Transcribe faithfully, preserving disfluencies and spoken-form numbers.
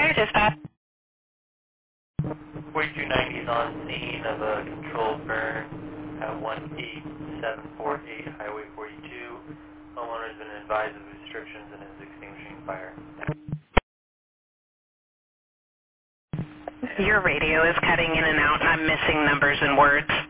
Dispatch. forty-two ninety is on scene of a controlled burn at one eight seven four eight Highway forty-two. Homeowner has been advised of restrictions and is extinguishing fire. Your radio is cutting in and out. I'm missing numbers and words.